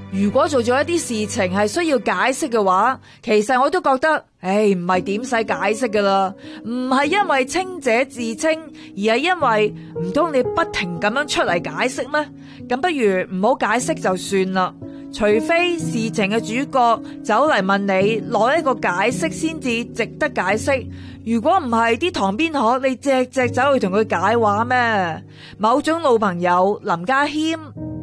如果做咗一啲事情係需要解釋嘅話，其實我都覺得，唔係點使解釋噶啦，唔係因為清者自清，而係因為唔通你不停咁樣出嚟解釋咩？咁不如唔好解釋就算啦。除非事情嘅主角走嚟問你攞一個解釋先至值得解釋，如果唔係啲塘邊鶴，你隻隻走去同佢解話咩？某種老朋友林家謙。